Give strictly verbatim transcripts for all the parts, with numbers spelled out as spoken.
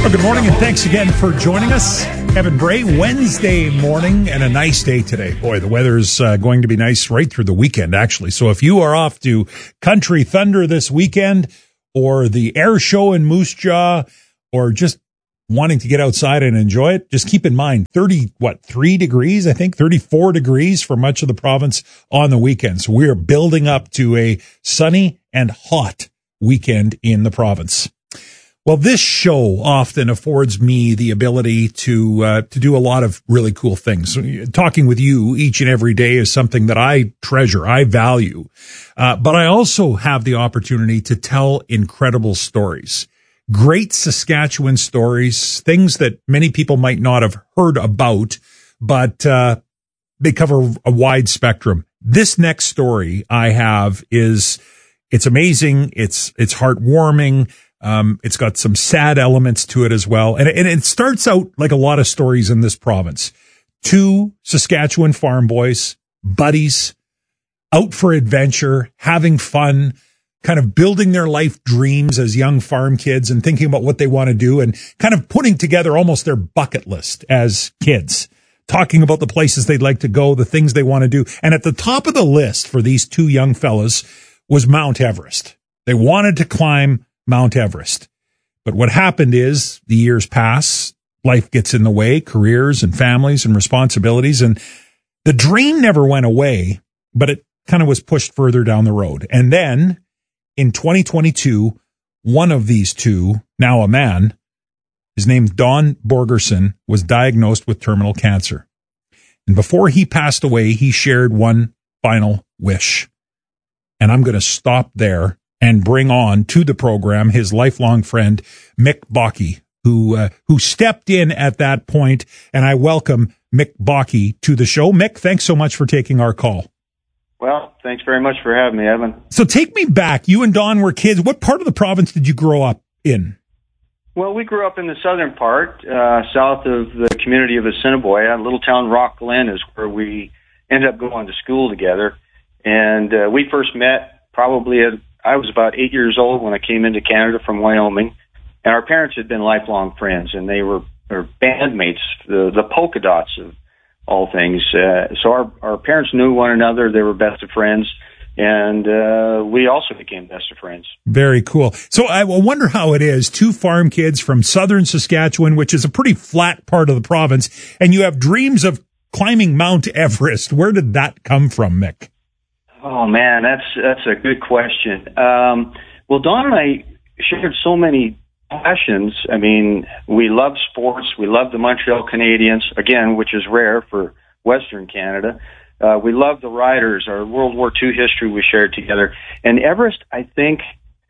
Well, good morning, and thanks again for joining us. Kevin Bray, Wednesday morning, and a nice day today. Boy, the weather's uh, going to be nice right through the weekend, actually. So if you are off to Country Thunder this weekend, or the air show in Moose Jaw, or just wanting to get outside and enjoy it, just keep in mind, thirty, what, three degrees, I think, thirty-four degrees for much of the province on the weekend. So we are building up to a sunny and hot weekend in the province. Well, this show often affords me the ability to uh, to do a lot of really cool things. Talking with you each and every day is something that I treasure, I value. Uh, but I also have the opportunity to tell incredible stories, great Saskatchewan stories, things that many people might not have heard about, but uh, they cover a wide spectrum. This next story I have is, it's amazing, it's it's heartwarming. Um, it's got some sad elements to it as well. And, and it starts out like a lot of stories in this province. Two Saskatchewan farm boys, buddies, out for adventure, having fun, kind of building their life dreams as young farm kids and thinking about what they want to do and kind of putting together almost their bucket list as kids, talking about the places they'd like to go, the things they want to do. And at the top of the list for these two young fellas was Mount Everest. They wanted to climb Mount Everest. But what happened is the years pass, life gets in the way, careers and families and responsibilities, and the dream never went away, but it kind of was pushed further down the road. And then in twenty twenty-two, one of these two, now a man, his name's Don Borgerson, was diagnosed with terminal cancer. And before he passed away, he shared one final wish. And I'm going to stop there and bring on to the program his lifelong friend, Mick Bakke, who uh, who stepped in at that point, and I welcome Mick Bakke to the show. Mick, thanks so much for taking our call. Well, thanks very much for having me, Evan. So take me back. You and Don were kids. What part of the province did you grow up in? Well, we grew up in the southern part, uh, south of the community of Assiniboia. A little town, Rock Glen, is where we ended up going to school together. And uh, we first met probably at I was about eight years old when I came into Canada from Wyoming, and our parents had been lifelong friends, and they were, were bandmates, the, the polka dots of all things. Uh, so our, our parents knew one another. They were best of friends, and uh, we also became best of friends. Very cool. So I wonder how it is, two farm kids from southern Saskatchewan, which is a pretty flat part of the province, and you have dreams of climbing Mount Everest. Where did that come from, Mick? Oh, man, that's that's a good question. Um, well, Don and I shared so many passions. I mean, we love sports. We love the Montreal Canadiens, again, which is rare for Western Canada. Uh, we love the Riders, our World War Two history we shared together. And Everest, I think,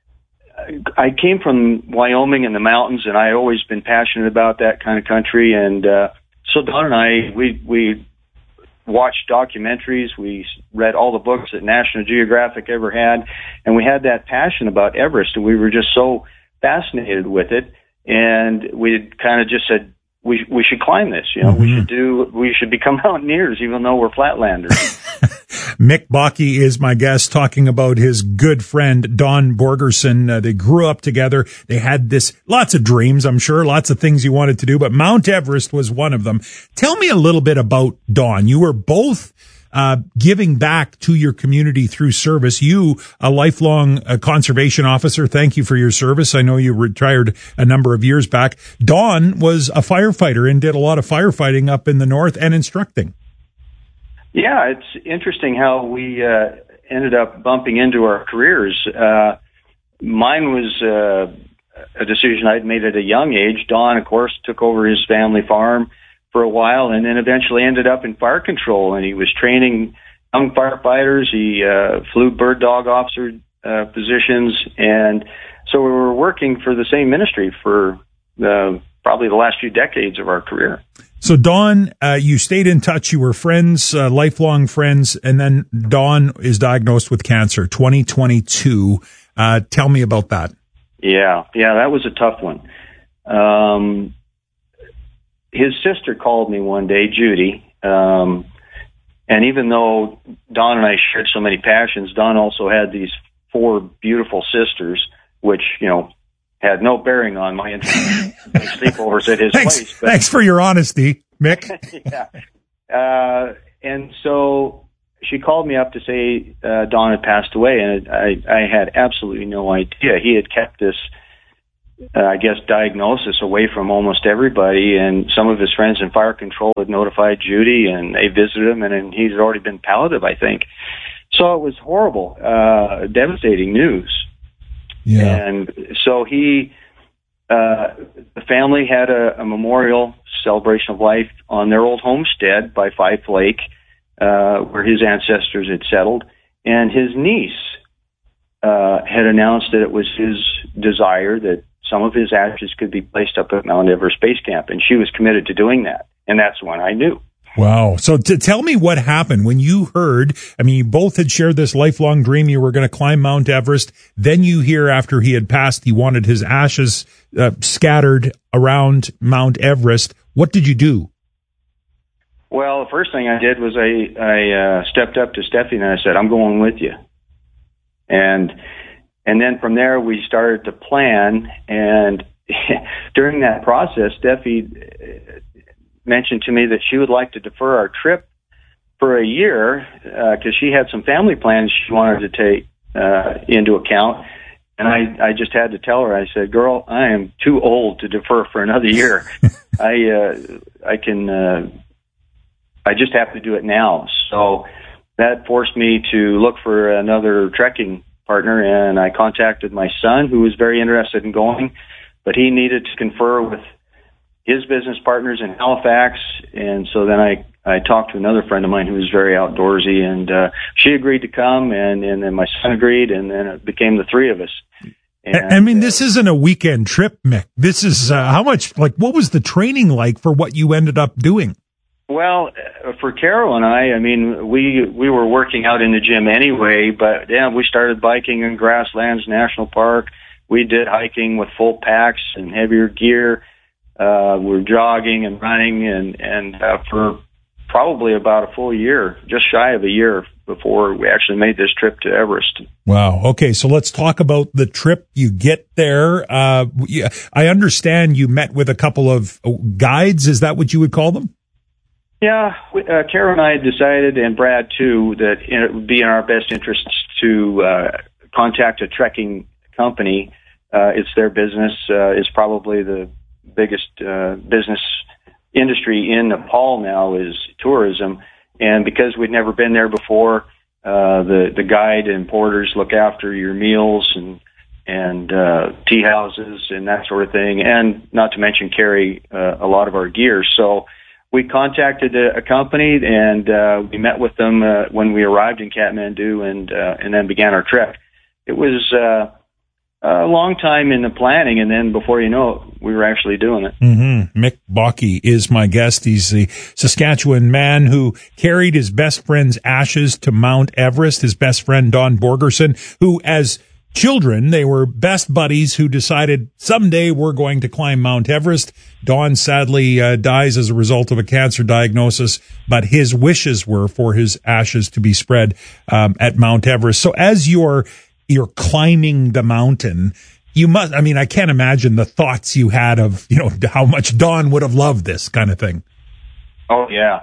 I came from Wyoming in the mountains, and I always been passionate about that kind of country. And uh, so Don and I, we we watched documentaries, we read all the books that National Geographic ever had, and we had that passion about Everest, and we were just so fascinated with it, and we kind of just said, we we should climb this, you know, mm-hmm. we should do, we should become mountaineers, even though we're flatlanders. Mick Bakke is my guest, talking about his good friend, Don Borgerson. Uh, they grew up together. They had this, lots of dreams, I'm sure, lots of things you wanted to do, but Mount Everest was one of them. Tell me a little bit about Don. You were both uh, giving back to your community through service. You, a lifelong uh, conservation officer, thank you for your service. I know you retired a number of years back. Don was a firefighter and did a lot of firefighting up in the north and instructing. Yeah, it's interesting how we uh, ended up bumping into our careers. Uh, mine was uh, a decision I'd made at a young age. Don, of course, took over his family farm for a while and then eventually ended up in fire control. And he was training young firefighters. He uh, flew bird dog officer uh, positions. And so we were working for the same ministry for the, probably the last few decades of our career. So, Don, uh, you stayed in touch. You were friends, uh, lifelong friends, and then Don is diagnosed with cancer, twenty twenty-two. Uh, tell me about that. Yeah, yeah, that was a tough one. Um, his sister called me one day, Judy, um, and even though Don and I shared so many passions, Don also had these four beautiful sisters, which, you know, had no bearing on my sleepovers at his thanks, place. But, thanks for your honesty, Mick. yeah. Uh, and so she called me up to say uh, Don had passed away, and I, I had absolutely no idea. He had kept this, uh, I guess, diagnosis away from almost everybody, and some of his friends in fire control had notified Judy, and they visited him, and, and he's already been palliative, I think. So it was horrible, uh, devastating news. Yeah. And so he, uh, the family had a, a memorial celebration of life on their old homestead by Fife Lake, uh, where his ancestors had settled. And his niece uh, had announced that it was his desire that some of his ashes could be placed up at Mount Everest Base Camp. And she was committed to doing that. And that's when I knew. Wow. So to tell me what happened when you heard, I mean, you both had shared this lifelong dream you were going to climb Mount Everest. Then you hear after he had passed, he wanted his ashes uh, scattered around Mount Everest. What did you do? Well, the first thing I did was I, I uh, stepped up to Steffi and I said, I'm going with you. And, and then from there we started to plan. And during that process, Steffi mentioned to me that she would like to defer our trip for a year because uh, she had some family plans she wanted to take uh, into account. And I, I just had to tell her, I said, girl, I am too old to defer for another year. I uh, I can, uh, I just have to do it now. So that forced me to look for another trekking partner, and I contacted my son, who was very interested in going, but he needed to confer with his business partners in Halifax, and so then I, I talked to another friend of mine who was very outdoorsy, and uh, she agreed to come, and, and then my son agreed, and then it became the three of us. And, I mean, this isn't a weekend trip, Mick. This is uh, how much, like, what was the training like for what you ended up doing? Well, for Carol and I, I mean, we we were working out in the gym anyway, but yeah, we started biking in Grasslands National Park. We did hiking with full packs and heavier gear. Uh, we're jogging and running, and, and uh, for probably about a full year, just shy of a year before we actually made this trip to Everest. Wow. Okay, so let's talk about the trip. You get there. Uh, I understand you met with a couple of guides. Is that what you would call them? Yeah, we, uh, Kara and I decided, and Brad too, that it would be in our best interests to uh, contact a trekking company. Uh, it's their business. Uh, it's probably the biggest uh, business industry in Nepal now is tourism, and because we'd never been there before, uh, the the guide and porters look after your meals and and uh, tea houses and that sort of thing, and not to mention carry uh, a lot of our gear. So we contacted a, a company, and uh, we met with them uh, when we arrived in Kathmandu, and uh, and then began our trek. It was uh, a long time in the planning, and then before you know it, we were actually doing it. Mm-hmm. Mick Bakke is my guest. He's the Saskatchewan man who carried his best friend's ashes to Mount Everest, his best friend Don Borgerson, who as children, they were best buddies who decided someday we're going to climb Mount Everest. Don sadly uh, dies as a result of a cancer diagnosis, but his wishes were for his ashes to be spread um, at Mount Everest. So as you're you're climbing the mountain, you must, I mean, I can't imagine the thoughts you had of, you know, how much Don would have loved this kind of thing. Oh, yeah.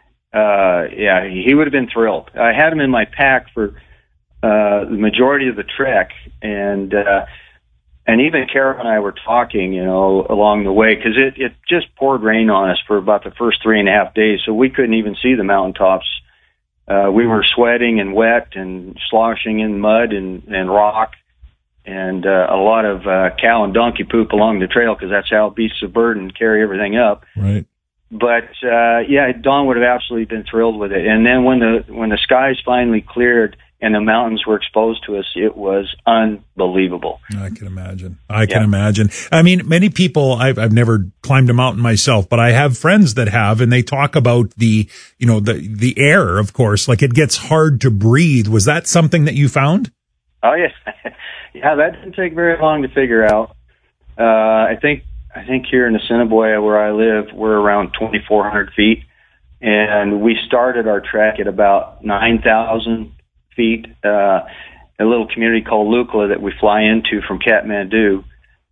Uh, yeah, he would have been thrilled. I had him in my pack for uh, the majority of the trek, and uh, and even Carol and I were talking, you know, along the way, because it, it just poured rain on us for about the first three and a half days, so we couldn't even see the mountaintops. Uh, we were sweating and wet and sloshing in mud and, and rock and uh, a lot of uh, cow and donkey poop along the trail, because that's how beasts of burden carry everything up. Right. But uh, yeah, Don would have absolutely been thrilled with it. And then when the when the skies finally cleared and the mountains were exposed to us, it was unbelievable. I can imagine. I can yeah. imagine. I mean, many people, I've, I've never climbed a mountain myself, but I have friends that have, and they talk about the, you know, the, the air, of course, like it gets hard to breathe. Was that something that you found? Oh, yeah. Yeah, that didn't take very long to figure out. Uh, I think, I think here in Assiniboia, where I live, we're around twenty-four hundred feet, and we started our trek at about nine thousand feet, uh, a little community called Lukla that we fly into from Kathmandu.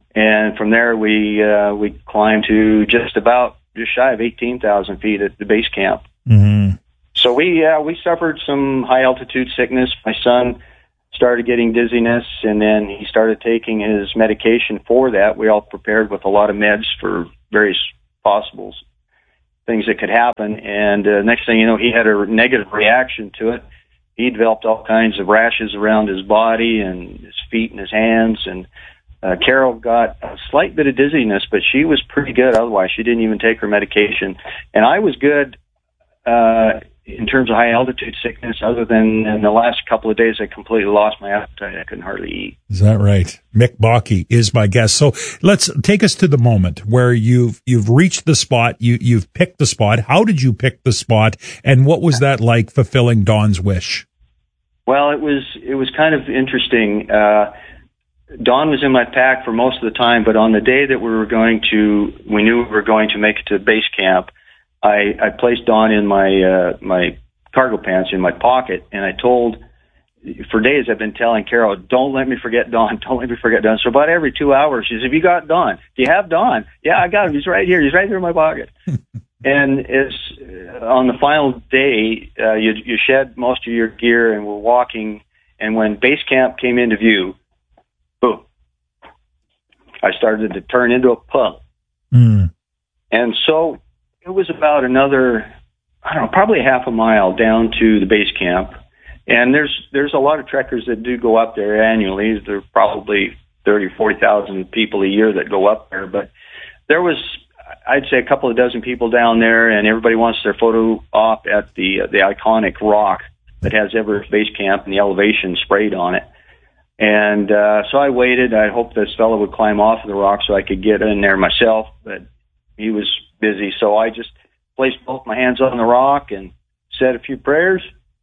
And from there, we uh, we climbed to just about just shy of eighteen thousand feet at the base camp. Mm-hmm. So we uh, we suffered some high altitude sickness. My son started getting dizziness, and then he started taking his medication for that. We all prepared with a lot of meds for various possible things that could happen. And uh, next thing you know, he had a negative reaction to it. He developed all kinds of rashes around his body and his feet and his hands. And uh, Carol got a slight bit of dizziness, but she was pretty good otherwise. She didn't even take her medication. And I was good uh, in terms of high altitude sickness, other than in the last couple of days, I completely lost my appetite. I couldn't hardly eat. Is that right? Mick Bakke is my guest. So let's take us to the moment where you've you've reached the spot. You you've picked the spot. How did you pick the spot, and what was that like fulfilling Don's wish? Well, it was it was kind of interesting. Uh, Don was in my pack for most of the time, but on the day that we were going to, we knew we were going to make it to base camp. I, I placed Don in my uh, my cargo pants in my pocket, and I told, for days I've been telling Carol, don't let me forget Don, don't let me forget Don. So about every two hours, she says, have you got Don? Do you have Don? Yeah, I got him. He's right here. He's right here in my pocket. And it's uh, on the final day, uh, you, you shed most of your gear, and we're walking, and when base camp came into view, boom, I started to turn into a pup. Mm. And so it was about another, I don't know, probably half a mile down to the base camp. And there's there's a lot of trekkers that do go up there annually. There are probably thirty, forty thousand people a year that go up there. But there was, I'd say, a couple of dozen people down there, and everybody wants their photo op at the, uh, the iconic rock that has Everest Base Camp and the elevation sprayed on it. And uh, so I waited. I hoped this fellow would climb off of the rock so I could get in there myself, but he was busy. So I just placed both my hands on the rock and said a few prayers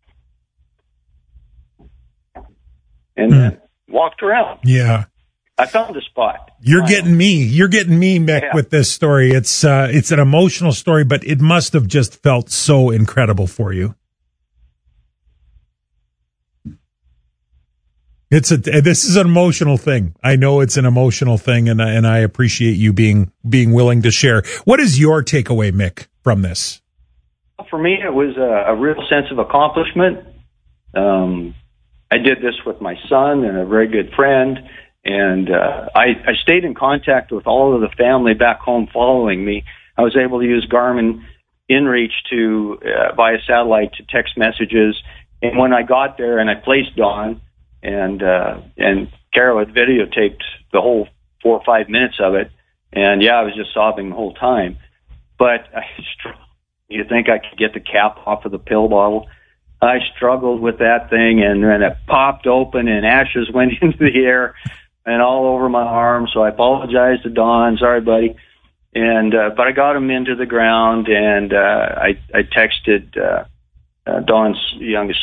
and mm. then walked around. Yeah. I found a spot. You're I getting me. You're getting me, Mick, yeah. with this story. It's uh, it's an emotional story, but it must have just felt so incredible for you. It's a this is an emotional thing. I know it's an emotional thing, and and I appreciate you being being willing to share. What is your takeaway, Mick, from this? For me, it was a, a real sense of accomplishment. Um, I did this with my son and a very good friend, and uh, I, I stayed in contact with all of the family back home following me. I was able to use Garmin InReach to uh, via satellite to text messages, and when I got there and I placed Don, and uh, and Carol had videotaped the whole four or five minutes of it, and yeah, I was just sobbing the whole time. But I str- you think I could get the cap off of the pill bottle? I struggled with that thing, and then it popped open, and ashes went into the air and all over my arm. So I apologized to Don. Sorry, buddy. And uh, but I got him into the ground, and uh, I I texted uh, uh, Don's youngest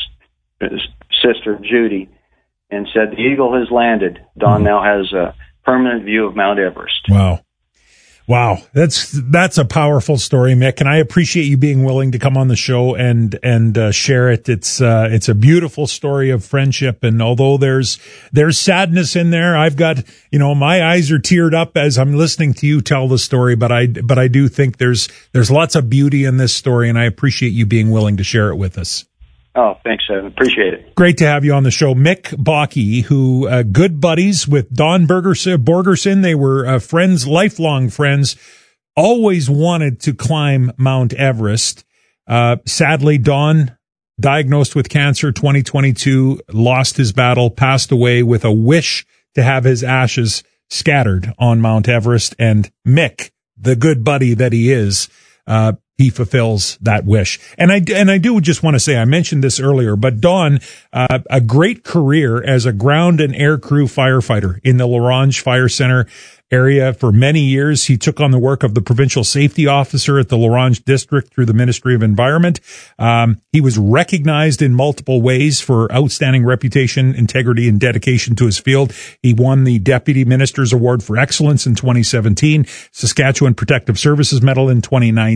sister, Judy, and said, the Eagle has landed. Don now has a permanent view of Mount Everest. Wow. Wow. That's, that's a powerful story, Mick. And I appreciate you being willing to come on the show and, and, uh, share it. It's, uh, it's a beautiful story of friendship. And although there's, there's sadness in there, I've got, you know, my eyes are teared up as I'm listening to you tell the story, but I, but I do think there's, there's lots of beauty in this story, and I appreciate you being willing to share it with us. Oh, thanks, Evan. Appreciate it. Great to have you on the show. Mick Bakke, who, uh, good buddies with Don Borgerson. They were uh, friends, lifelong friends, always wanted to climb Mount Everest. Uh, sadly, Don, diagnosed with cancer twenty twenty-two, lost his battle, passed away with a wish to have his ashes scattered on Mount Everest. And Mick, the good buddy that he is, uh, he fulfills that wish. And I, and I do just want to say, I mentioned this earlier, but Don, uh, a great career as a ground and air crew firefighter in the L'Orange Fire Center area for many years. He took on the work of the provincial safety officer at the L'Orange district through the Ministry of Environment. Um, he was recognized in multiple ways for outstanding reputation, integrity, and dedication to his field. He won the Deputy Minister's Award for Excellence in twenty seventeen, Saskatchewan Protective Services Medal in twenty nineteen,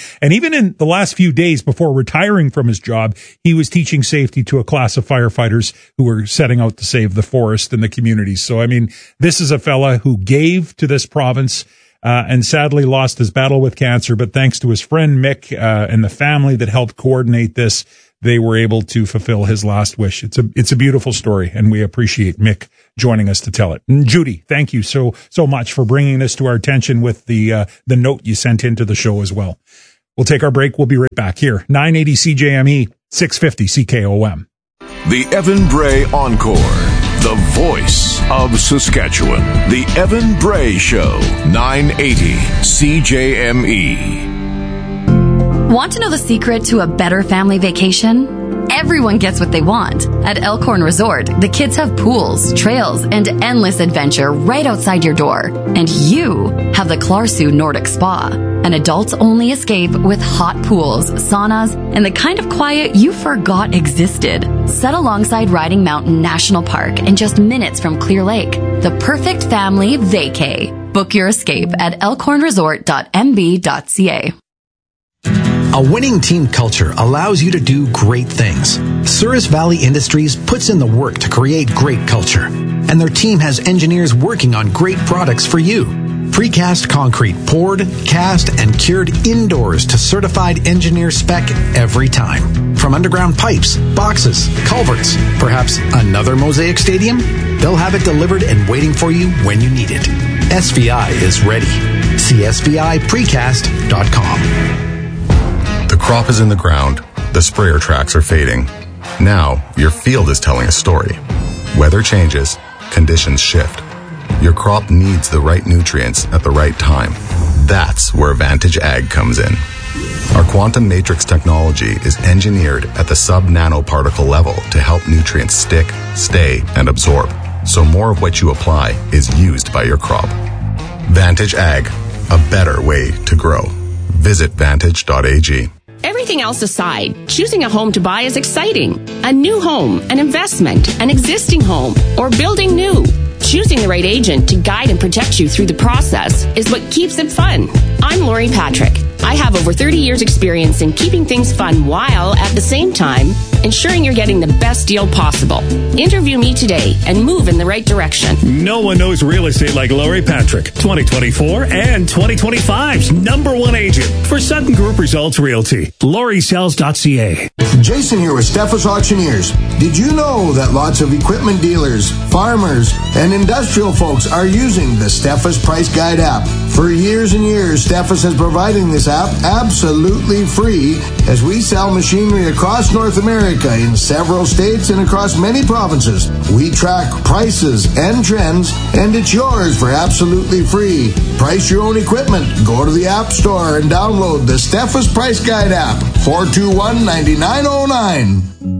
And even in the last few days before retiring from his job, he was teaching safety to a class of firefighters who were setting out to save the forest and the communities. So, I mean, this is a fella who gave to this province uh, and sadly lost his battle with cancer. But thanks to his friend Mick uh, and the family that helped coordinate this, they were able to fulfill his last wish. It's a, it's a beautiful story, and we appreciate Mick joining us to tell it. And Judy, thank you so, so much for bringing this to our attention with the, uh, the note you sent into the show as well. We'll take our break. We'll be right back here. nine eighty C J M E, six fifty C K O M. The Evan Bray Encore, the voice of Saskatchewan. The Evan Bray Show, nine eighty C J M E. Want to know the secret to a better family vacation? Everyone gets what they want. At Elkhorn Resort, the kids have pools, trails, and endless adventure right outside your door. And you have the Clarsu Nordic Spa, an adults-only escape with hot pools, saunas, and the kind of quiet you forgot existed. Set alongside Riding Mountain National Park and just minutes from Clear Lake. The perfect family vacay. Book your escape at elkhorn resort dot m b dot c a. A winning team culture allows you to do great things. Souris Valley Industries puts in the work to create great culture, and their team has engineers working on great products for you. Precast concrete poured, cast, and cured indoors to certified engineer spec every time. From underground pipes, boxes, culverts, perhaps another Mosaic Stadium? They'll have it delivered and waiting for you when you need it. S V I is ready. See S V I precast dot com. The crop is in the ground. The sprayer tracks are fading. Now, your field is telling a story. Weather changes. Conditions shift. Your crop needs the right nutrients at the right time. That's where Vantage Ag comes in. Our quantum matrix technology is engineered at the sub-nanoparticle level to help nutrients stick, stay, and absorb, so more of what you apply is used by your crop. Vantage Ag, a better way to grow. Visit vantage dot a g. Everything else aside, choosing a home to buy is exciting. A new home, an investment, an existing home, or building new. Choosing the right agent to guide and protect you through the process is what keeps it fun. I'm Lori Patrick. I have over thirty years experience in keeping things fun while, at the same time, ensuring you're getting the best deal possible. Interview me today and move in the right direction. No one knows real estate like Lori Patrick, twenty twenty-four and twenty twenty-five's number one agent for Sutton Group Results Realty. Lori Sells dot c a. Jason here with Steffes Auctioneers. Did you know that lots of equipment dealers, farmers, and industrial folks are using the Steffes Price Guide app? For years and years, Steffes has provided this app absolutely free as we sell machinery across North America in several states and across many provinces. We track prices and trends, and it's yours for absolutely free. Price your own equipment. Go to the App Store and download the Steffes Price Guide app. four two one, nine nine zero nine.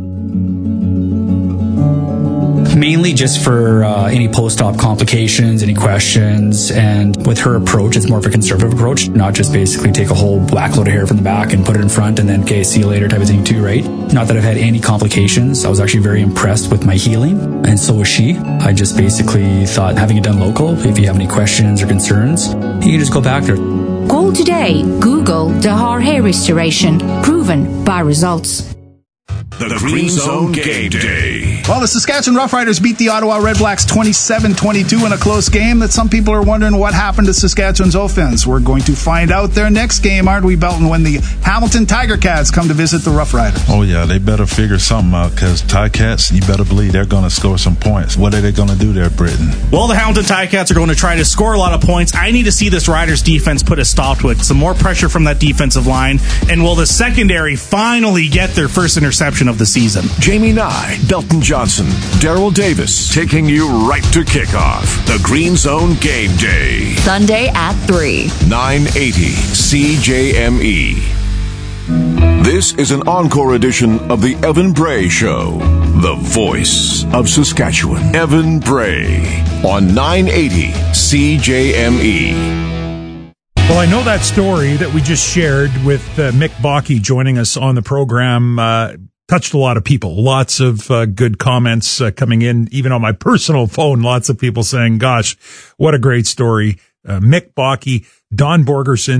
Mainly just for uh, any post-op complications, any questions, and with her approach, it's more of a conservative approach, not just basically take a whole whack load of hair from the back and put it in front and then, okay, see you later type of thing too, right? Not that I've had any complications. I was actually very impressed with my healing, and so was she. I just basically thought having it done local, if you have any questions or concerns, you can just go back there. Call today. Google Dahar Hair Restoration. Proven by results. The Green Zone Game Day. Well, the Saskatchewan Roughriders beat the Ottawa Redblacks twenty-seven twenty-two in a close game that some people are wondering what happened to Saskatchewan's offense. We're going to find out their next game, aren't we, Belton, when the Hamilton Tiger Cats come to visit the Roughriders? Oh, yeah, they better figure something out because Ticats, you better believe they're going to score some points. What are they going to do there, Britain? Well, the Hamilton Ticats are going to try to score a lot of points. I need to see this Riders defense put a stop to it. Some more pressure from that defensive line. And will the secondary finally get their first interception of the season? Jamie Nye, Belton Johnson, Daryl Davis, taking you right to kickoff. The Green Zone Game Day. Sunday at three. nine eighty C J M E. This is an encore edition of the Evan Bray Show. The voice of Saskatchewan. Evan Bray on nine eighty C J M E. Well, I know that story that we just shared with uh, Mick Bakke joining us on the program uh, touched a lot of people. Lots of uh, good comments uh, coming in, even on my personal phone. Lots of people saying, gosh, what a great story. Uh, Mick Bakke, Don Borgerson,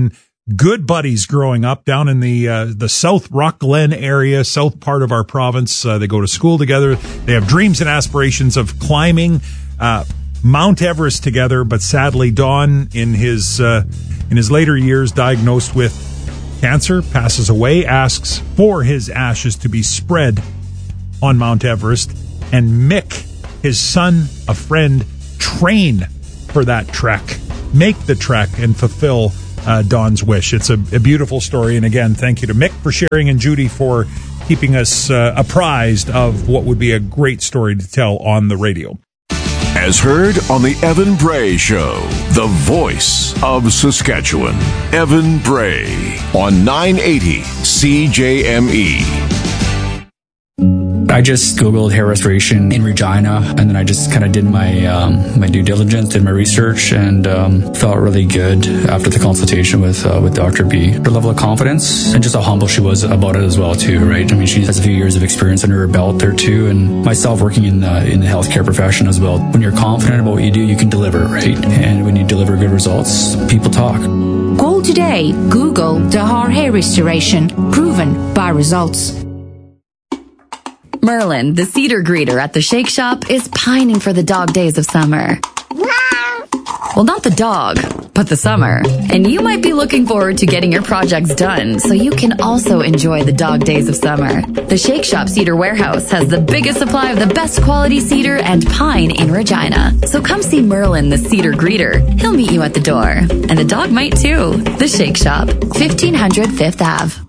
good buddies growing up down in the uh, the South Rock Glen area, south part of our province. Uh, they go to school together. They have dreams and aspirations of climbing uh, Mount Everest together. But sadly, Don, in his uh, in his later years, diagnosed with cancer, passes away. Asks for his ashes to be spread on Mount Everest, and Mick, his son, a friend, train for that trek, make the trek, and fulfill Uh, Don's wish. It's a, a beautiful story. And again, thank you to Mick for sharing and Judy for keeping us uh, apprised of what would be a great story to tell on the radio. As heard on the Evan Bray Show, the voice of Saskatchewan, Evan Bray on nine eighty C J M E. I just Googled hair restoration in Regina, and then I just kind of did my um, my due diligence, did my research, and um, felt really good after the consultation with uh, with Doctor B. Her level of confidence and just how humble she was about it as well, too, right? I mean, she has a few years of experience under her belt there, too, and myself working in the, in the healthcare profession as well. When you're confident about what you do, you can deliver, right? And when you deliver good results, people talk. Call today. Google Dahar Hair Restoration. Proven by results. Merlin, the cedar greeter at the Shake Shop, is pining for the dog days of summer. Well, not the dog, but the summer. And you might be looking forward to getting your projects done so you can also enjoy the dog days of summer. The Shake Shop Cedar Warehouse has the biggest supply of the best quality cedar and pine in Regina. So come see Merlin, the cedar greeter. He'll meet you at the door. And the dog might too. The Shake Shop, fifteen hundred Fifth Avenue.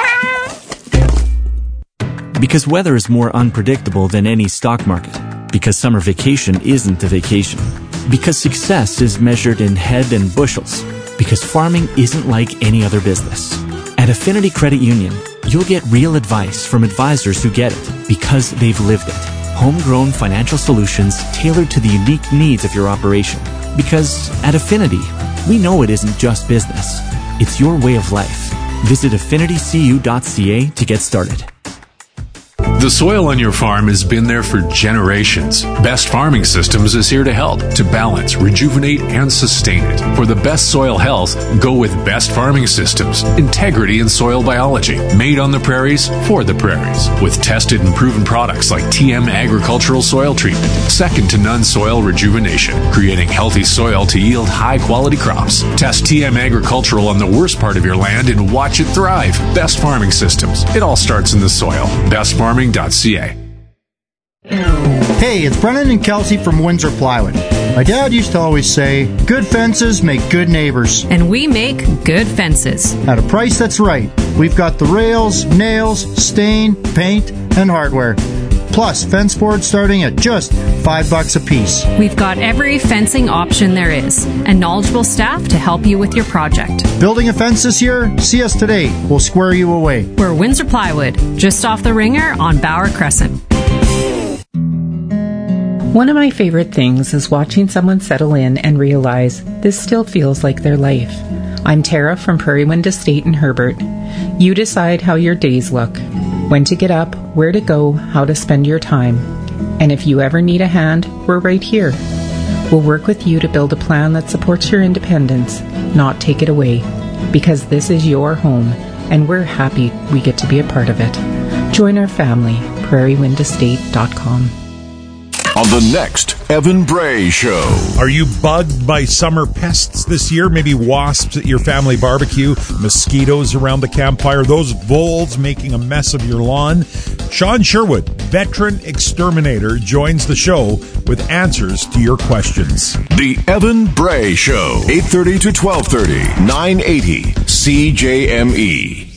Because weather is more unpredictable than any stock market. Because summer vacation isn't a vacation. Because success is measured in head and bushels. Because farming isn't like any other business. At Affinity Credit Union, you'll get real advice from advisors who get it because they've lived it. Homegrown financial solutions tailored to the unique needs of your operation. Because at Affinity, we know it isn't just business. It's your way of life. Visit affinity c u dot c a to get started. The soil on your farm has been there for generations. Best Farming Systems is here to help, to balance, rejuvenate, and sustain it. For the best soil health, go with Best Farming Systems. Integrity in soil biology. Made on the prairies, for the prairies. With tested and proven products like T M Agricultural Soil Treatment. Second to none soil rejuvenation. Creating healthy soil to yield high-quality crops. Test T M Agricultural on the worst part of your land and watch it thrive. Best Farming Systems. It all starts in the soil. Best Farming dot c a. Hey, it's Brennan and Kelsey from Windsor Plywood. My dad used to always say, good fences make good neighbors. And we make good fences. At a price that's right. We've got the rails, nails, stain, paint, and hardware. Plus, fence boards starting at just five bucks a piece. We've got every fencing option there is, and knowledgeable staff to help you with your project. Building a fence this year? See us today. We'll square you away. We're Windsor Plywood, just off the Ringer on Bauer Crescent. One of my favorite things is watching someone settle in and realize this still feels like their life. I'm Tara from Prairie Wind Estate in Herbert. You decide how your days look, when to get up, where to go, how to spend your time. And if you ever need a hand, we're right here. We'll work with you to build a plan that supports your independence, not take it away. Because this is your home, and we're happy we get to be a part of it. Join our family, prairie wind estate dot com. On the next Evan Bray Show. Are you bugged by summer pests this year? Maybe wasps at your family barbecue, mosquitoes around the campfire, those voles making a mess of your lawn? Sean Sherwood, veteran exterminator, joins the show with answers to your questions. The Evan Bray Show, eight thirty to twelve thirty, nine eighty C J M E.